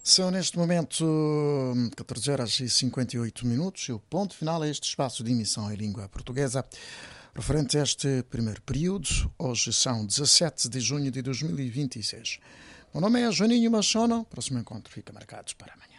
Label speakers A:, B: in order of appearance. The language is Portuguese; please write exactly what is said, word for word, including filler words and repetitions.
A: São neste momento catorze horas e cinquenta e oito minutos e o ponto final a este espaço de emissão em língua portuguesa. Referente a este primeiro período, hoje são dezassete de junho de dois mil e vinte e seis. O meu nome é Joaninho Machona, o próximo encontro fica marcado para amanhã.